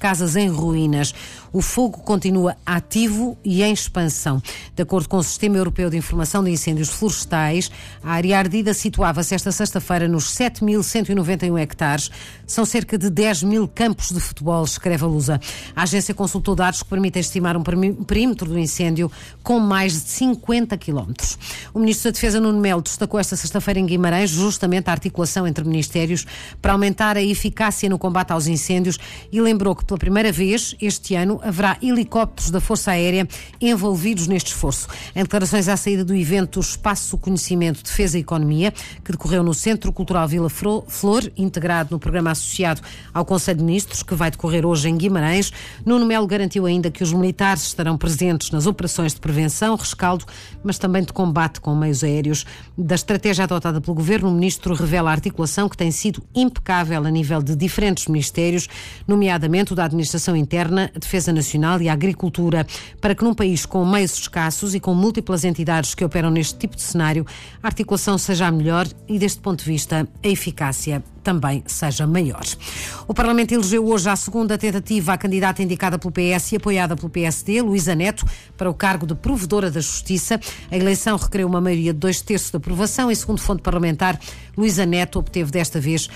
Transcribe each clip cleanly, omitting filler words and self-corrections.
casas em ruínas. O fogo continua ativo e em expansão. De acordo com o Sistema Europeu de Informação de Incêndios Florestais, a área ardida situava-se esta sexta-feira nos 7.191 hectares. São cerca de 10 mil campos de futebol, escreve a Lusa. A agência consultou dados que permitem estimar um perímetro do incêndio com mais de 50 quilómetros. O Ministro da Defesa, Nuno Melo, destacou esta sexta-feira em Guimarães justamente a articulação entre ministérios para aumentar a eficácia no combate aos incêndios e lembrou que pela primeira vez este ano haverá helicópteros da Força Aérea envolvidos neste esforço. Em declarações à saída do evento Espaço Conhecimento, Defesa e Economia, que decorreu no Centro Cultural Vila Flor, integrado no programa associado ao Conselho de Ministros, que vai decorrer hoje em Guimarães, Nuno Melo garantiu ainda que os militares estarão presentes nas operações de prevenção, rescaldo, mas também de combate com meios aéreos. Da estratégia adotada pelo Governo, o Ministro revela a articulação que tem sido impecável a nível de diferentes ministérios, nomeadamente o da Administração Interna, Defesa Nacional e a Agricultura, para que num país com meios escassos e com múltiplas entidades que operam neste tipo de cenário, a articulação seja a melhor e, deste ponto de vista, a eficácia também seja maior. O Parlamento elegeu hoje à segunda tentativa a candidata indicada pelo PS e apoiada pelo PSD, Luísa Neto, para o cargo de Provedora da Justiça. A eleição requereu uma maioria de 2/3 de aprovação e, segundo fonte parlamentar, Luísa Neto obteve desta vez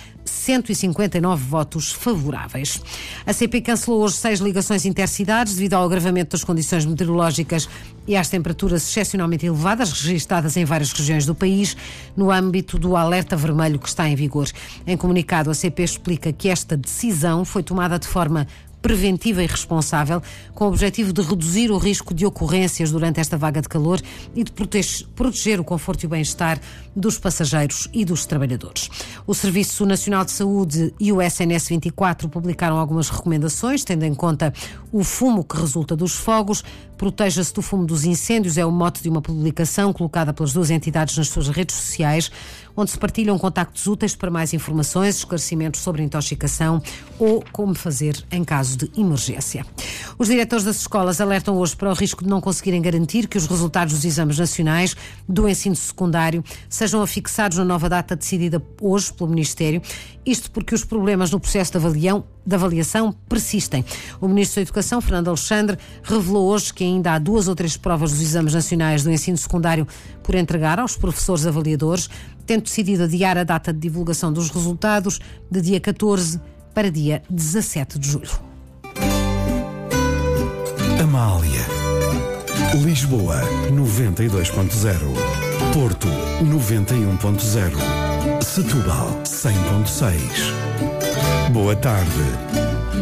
159 votos favoráveis. A CP cancelou hoje 6 ligações intercidades devido ao agravamento das condições meteorológicas e às temperaturas excepcionalmente elevadas registadas em várias regiões do país, no âmbito do alerta vermelho que está em vigor. Em comunicado, a CP explica que esta decisão foi tomada de forma preventiva e responsável, com o objetivo de reduzir o risco de ocorrências durante esta vaga de calor e de proteger o conforto e o bem-estar dos passageiros e dos trabalhadores. O Serviço Nacional de Saúde e o SNS 24 publicaram algumas recomendações, tendo em conta o fumo que resulta dos fogos. Proteja-se do fumo dos incêndios é o mote de uma publicação colocada pelas duas entidades nas suas redes sociais, onde se partilham contactos úteis para mais informações, esclarecimentos sobre intoxicação ou como fazer em caso de emergência. Os diretores das escolas alertam hoje para o risco de não conseguirem garantir que os resultados dos exames nacionais do ensino secundário sejam afixados na nova data decidida hoje pelo Ministério. Isto porque os problemas no processo de avaliação persistem. O Ministro da Educação, Fernando Alexandre, revelou hoje que ainda há 2 ou 3 provas dos exames nacionais do ensino secundário por entregar aos professores avaliadores, tendo decidido adiar a data de divulgação dos resultados de dia 14 para dia 17 de julho. Amália. Lisboa, 92.0. Porto, 91.0. Setúbal, 100.6. Boa tarde.